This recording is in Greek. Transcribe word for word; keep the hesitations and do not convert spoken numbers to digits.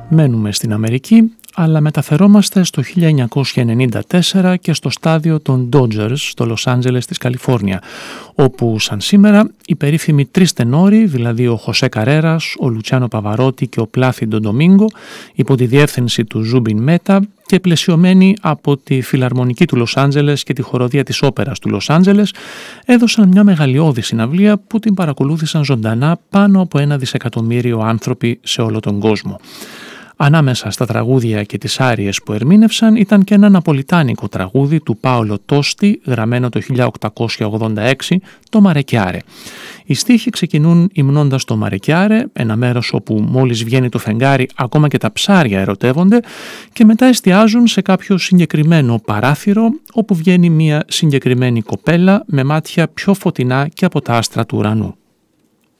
Μένουμε στην Αμερική, αλλά μεταφερόμαστε στο χίλια εννιακόσια ενενήντα τέσσερα και στο στάδιο των Dodgers στο Λος Άντζελες της Καλιφόρνια, όπου σαν σήμερα οι περίφημοι τρεις τενόροι, δηλαδή ο Χωσέ Καρέρας, ο Λουτσιάνο Παβαρότη και ο Πλάθιντο Ντομίνγκο, υπό τη διεύθυνση του Ζούμπιν Μέτα και πλαισιωμένοι από τη Φιλαρμονική του Λος Άντζελες και τη Χοροδία της Όπερας του Λος Άντζελες, έδωσαν μια μεγαλειώδη συναυλία που την παρακολούθησαν ζωντανά πάνω από ένα δισεκατομμύριο άνθρωποι σε όλο τον κόσμο. Ανάμεσα στα τραγούδια και τις άριες που ερμήνευσαν ήταν και ένα ναπολιτάνικο τραγούδι του Πάολο Τόστι, γραμμένο το χίλια οκτακόσια ογδόντα έξι, το Μαρεκιάρε. Οι στίχοι ξεκινούν υμνώντας το Μαρεκιάρε, ένα μέρος όπου μόλις βγαίνει το φεγγάρι ακόμα και τα ψάρια ερωτεύονται, και μετά εστιάζουν σε κάποιο συγκεκριμένο παράθυρο όπου βγαίνει μια συγκεκριμένη κοπέλα με μάτια πιο φωτεινά και από τα άστρα του ουρανού.